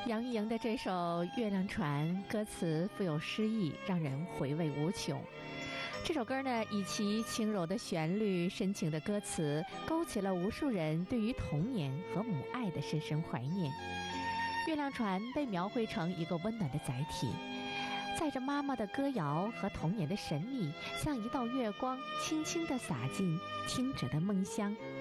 杨钰莹的这首《月亮船》歌词富有诗意，让人回味无穷。这首歌呢，以其轻柔的旋律、深情的歌词，勾起了无数人对于童年和母爱的深深怀念。月亮船被描绘成一个温暖的载体，载着妈妈的歌谣和童年的神秘，像一道月光，轻轻地洒进听者的梦乡，